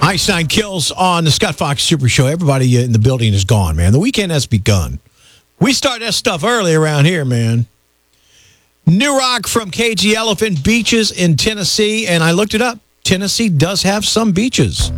Ice Nine Kills on the Scott Fox Super Show. Everybody in the building is gone, man. The weekend has begun. We start that stuff early around here, man. New rock from KG Elephant, beaches in Tennessee, and I looked it up. Tennessee does have some beaches.